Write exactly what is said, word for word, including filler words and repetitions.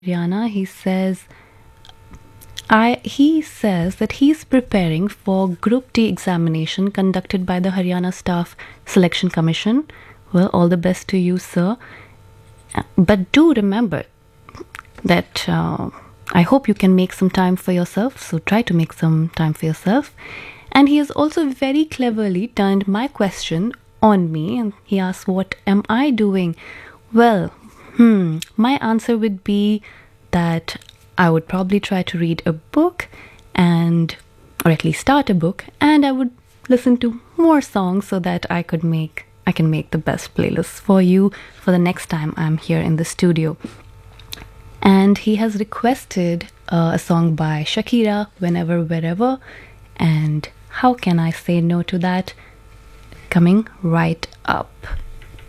Haryana. He says, I he says that he's preparing for Group D examination conducted by the Haryana Staff Selection Commission. Well, all the best to you, sir. But do remember that uh, I hope you can make some time for yourself. So try to make some time for yourself. And he has also very cleverly turned my question on me, and he asks, "What am I doing?" Well, hmm, my answer would be that I would probably try to read a book and, or at least start a book, and I would listen to more songs so that I could make, I can make the best playlists for you for the next time I'm here in the studio. And he has requested uh, a song by Shakira, Whenever, Wherever, and how can I say no to that? Coming right up.